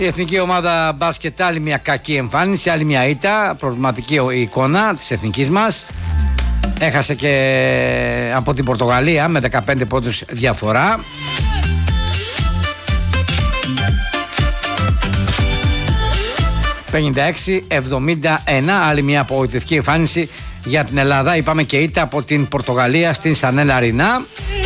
Η εθνική ομάδα μπάσκετ, άλλη μια κακή εμφάνιση, άλλη μια ήττα, προβληματική εικόνα της εθνικής μας. Έχασε και από την Πορτογαλία με 15 πόντους διαφορά. «56-71», άλλη μια απογοητευτική εμφάνιση για την Ελλάδα. Είπαμε και ήττα από την Πορτογαλία στην Σανέλ Αρινά.